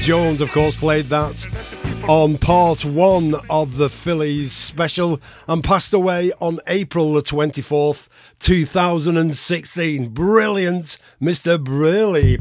Jones, of course, played that on part one of the Phillies special and passed away on April the 24th, 2016. Brilliant, Mr. Briley